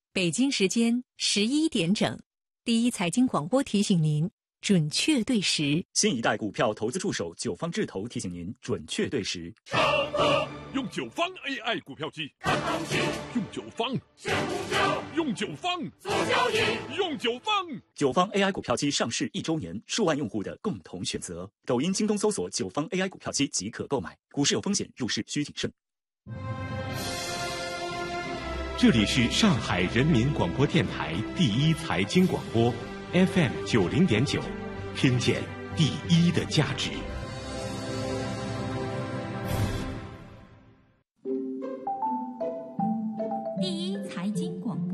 北京时间11点整，第一财经广播提醒您准确对时。 新一代股票投资助手九方智投提醒您准确对时。 用九方 AI 股票机看行情，用九方选股票，用九方做交易，用九方。 九方 AI 股票机上市1周年，数万用户的共同选择。抖音、京东搜索九方 AI 股票机即可购买。股市有风险，入市需谨慎。 这里是上海人民广播电台第一财经广播 FM 90.9，听见第一的价值。 第一财经广播。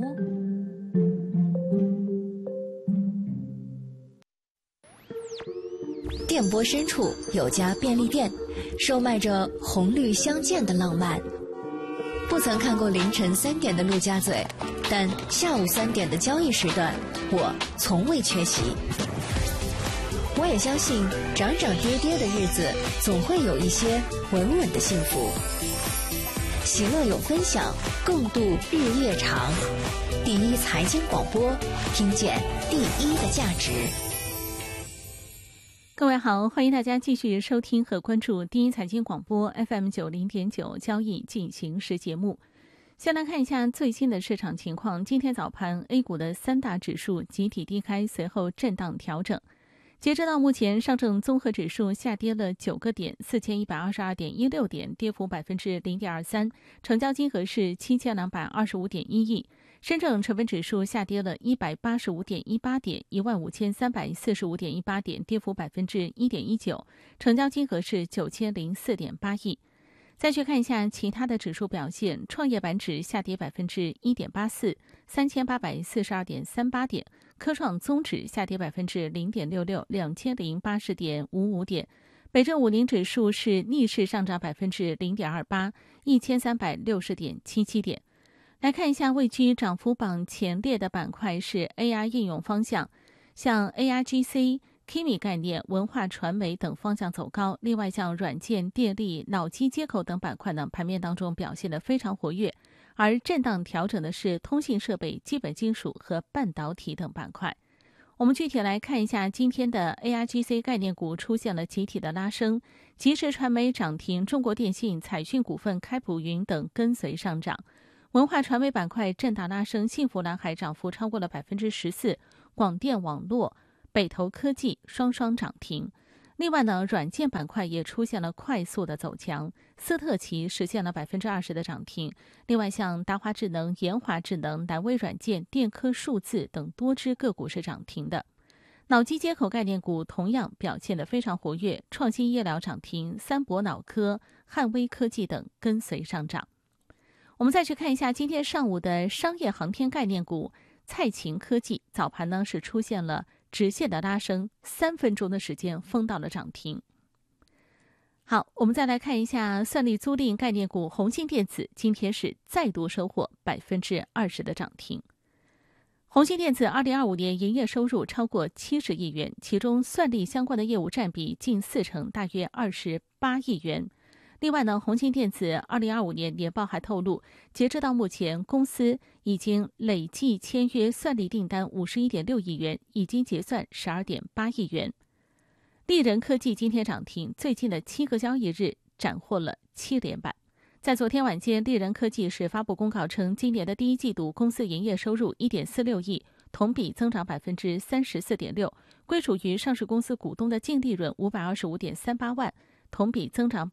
电波深处有家便利店，售卖着红绿相间的浪漫。不曾看过凌晨3点的陆家嘴，但下午3点的交易时段，我从未缺席。我也相信，涨涨跌跌的日子，总会有一些稳稳的幸福。喜乐有分享，共度日夜长。第一财经广播，听见第一的价值。 各位好，欢迎大家继续收听和关注第一财经广播 FM 90.9交易进行时节目。先来看一下最新的市场情况。今天早盘 A 股的3大指数集体低开，随后震荡调整。截止到目前，上证综合指数下跌了9个点，4122.16点，跌幅0.23%，成交金额是7225.1亿。深证成分指数下跌了185.18点，15345.18点，跌幅1.19%，成交金额是9004.8亿。再去看一下其他的指数表现，创业板指下跌1.84%，3842.38点；科创综指下跌0.66%，2080.55点；北证50指数是逆势上涨0.28%，1360.77点。来看一下位居涨幅榜前列的板块是 AI 应用方向，像 AIGC、Kimi 概念、文化传媒等方向走高。另外像软件、电力、脑机接口等板块呢，盘面当中表现得非常活跃。而震荡调整的是通信设备、基本金属和半导体等板块。我们具体来看一下今天的 AIGC 概念股出现了集体的拉升，即时传媒涨停，中国电信、彩讯股份、开普云等跟随上涨。文化传媒板块震荡拉升，幸福蓝海涨幅超过了14%，广电网络、北投科技双双涨停。另外呢，软件板块也出现了快速的走强，斯特奇实现了20%的涨停。另外像达华智能、研华智能、南威软件、电科数字等多只个股是涨停的。脑机接口概念股同样表现得非常活跃，创新医疗涨停，三博脑科、汉威科技等跟随上涨。我们再去看一下今天上午的商业航天概念股，蔡勤科技早盘呢是出现了直线的拉升，3分钟的时间封到了涨停。好，我们再来看一下算力租赁概念股宏信电子，今天是再度收获20%的涨停。宏信电子2025年营业收入超过70亿元，其中算力相关的业务占比近40%，大约28亿元。另外呢，宏信电子2025年年报还透露，截至到目前，公司已经累计签约算力订单51.6亿元，已经结算12.8亿元。丽人科技今天涨停，最近的7个交易日斩获了7连板。在昨天晚间，丽人科技是发布公告称，今年的第一季度公司营业收入1.46亿，同比增长34.6%，归属于上市公司股东的净利润525.38万。同比增长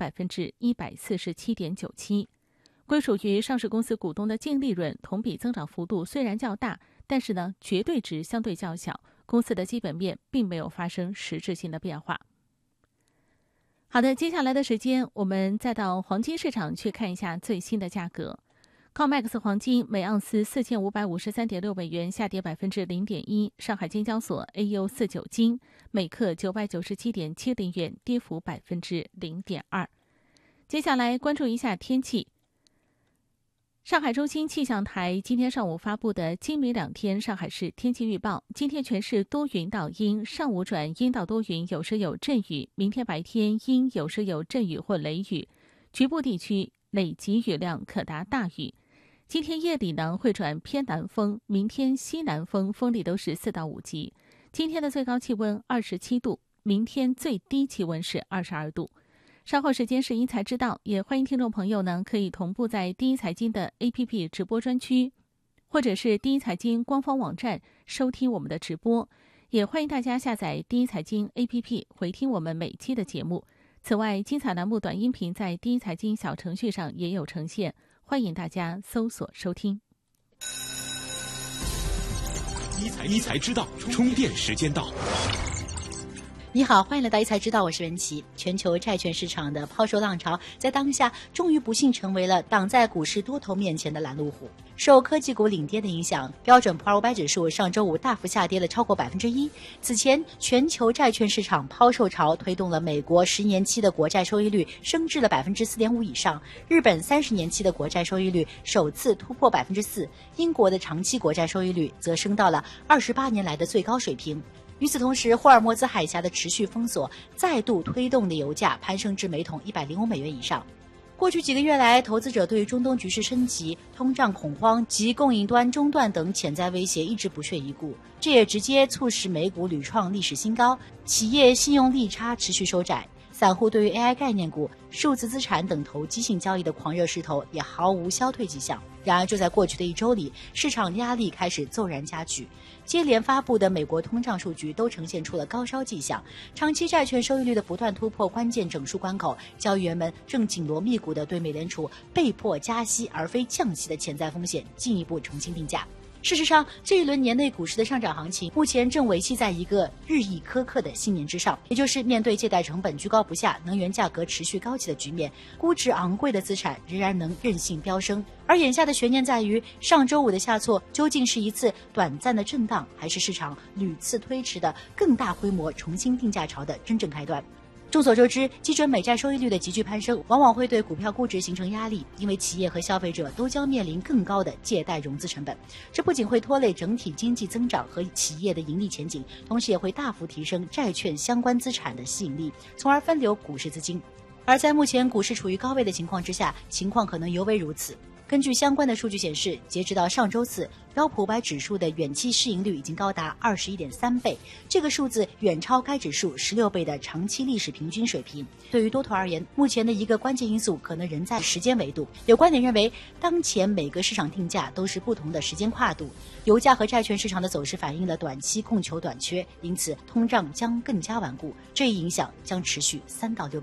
147.97%，归属于上市公司股东的净利润同比增长幅度虽然较大，但是呢，绝对值相对较小，公司的基本面并没有发生实质性的变化。好的，接下来的时间，我们再到黄金市场去看一下最新的价格。COMEX 黄金每盎司4553.6美元，下跌0.1%。上海金交所 AU49 金每克997.70元，跌幅0.2%。接下来关注一下天气。上海中心气象台今天上午发布的今明2天上海市天气预报：今天全市多云到阴，上午转阴到多云，有时有阵雨；明天白天阴，有时有阵雨或雷雨，局部地区累积雨量可达大雨。 今天夜里呢会转偏南风，明天西南风，风力都是4到5级。今天的最高气温27度，明天最低气温是22度。稍后时间是一财知道，也欢迎听众朋友呢可以同步在第一财经的 APP 直播专区，或者是第一财经官方网站收听我们的直播。也欢迎大家下载第一财经 APP 回听我们每期的节目。此外，精彩栏目短音频在第一财经小程序上也有呈现，欢迎大家搜索收听。 一财知道，充电时间到。 你好，欢迎来到一财知道，我是文琪。全球债券市场的抛售浪潮在当下终于不幸成为了挡在股市多头面前的拦路虎。受科技股领跌的影响，标准普尔500指数上周五大幅下跌了超过 1%。此前，全球债券市场抛售潮推动了美国10年期的国债收益率升至了 4.5% 以上，日本30年期的国债收益率首次突破 4%， 英国的长期国债收益率则升到了28年来的最高水平。与此同时，霍尔摩兹海峡的持续封锁再度推动的油价攀升至每桶$105以上。过去几个月来，投资者对中东局势升级、通胀恐慌及供应端中断等潜在威胁一直不屑一顾，这也直接促使美股屡创历史新高，企业信用利差持续收窄。散户对于 AI 概念股、数字资产等投机性交易的狂热势头也毫无消退迹象。然而，就在过去的1周里，市场压力开始骤然加剧。接连发布的美国通胀数据都呈现出了高烧迹象，长期债券收益率的不断突破关键整数关口，交易员们正紧锣密鼓地对美联储被迫加息而非降息的潜在风险进一步重新定价。事实上，这一轮年内股市的上涨行情目前正维系在一个日益苛刻的信念之上，也就是面对借贷成本居高不下、能源价格持续高企的局面，估值昂贵的资产仍然能任性飙升。而眼下的悬念在于，上周五的下挫究竟是一次短暂的震荡，还是市场屡次推迟的更大规模重新定价潮的真正开端。众所周知，基准美债收益率的急剧攀升往往会对股票估值形成压力，因为企业和消费者都将面临更高的借贷融资成本。这不仅会拖累整体经济增长和企业的盈利前景，同时也会大幅提升债券相关资产的吸引力，从而分流股市资金。而在目前股市处于高位的情况之下，情况可能尤为如此。根据相关的数据显示，截止到上周四，标普500指数的远期市盈率已经高达21.3倍，这个数字远超该指数16倍的长期历史平均水平。对于多头而言，目前的一个关键因素可能仍在时间维度。有观点认为，当前每个市场定价都是不同的时间跨度，油价和债券市场的走势反映了短期供求短缺，因此通胀将更加顽固，这一影响将持续3到6个月。